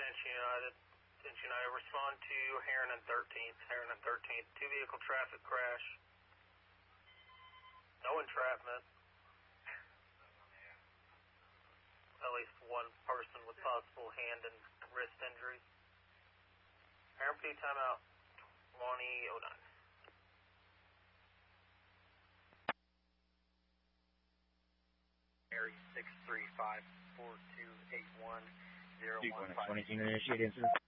Attention United. Attention United, respond to Heron and 13th. Heron and 13th, two-vehicle traffic crash. No entrapment. At least one person with possible hand and wrist injuries. Heron P, timeout 2009. Mary 635-4281-015. 20 initiate incident.